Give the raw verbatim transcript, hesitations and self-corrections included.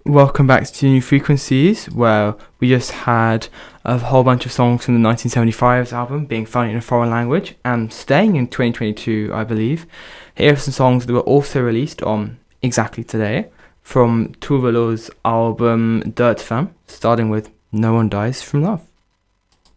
Welcome back to New Frequencies, where we just had a whole bunch of songs from the nineteen seventy-five album being found in a foreign language and staying in twenty twenty-two, I believe. Here are some songs that were also released on exactly today from Tove Lo's album Dirt Femme, starting with No One Dies From Love.